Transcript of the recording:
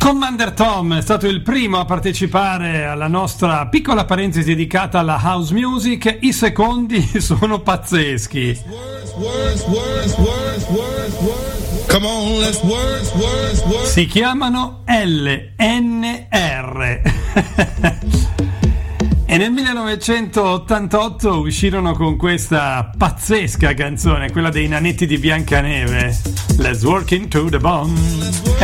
Commander Tom è stato il primo a partecipare alla nostra piccola parentesi dedicata alla house music. I secondi sono pazzeschi. Come on, let's words. Si chiamano LNR. E nel 1988 uscirono con questa pazzesca canzone, quella dei nanetti di Biancaneve, Let's Work Into the Bone.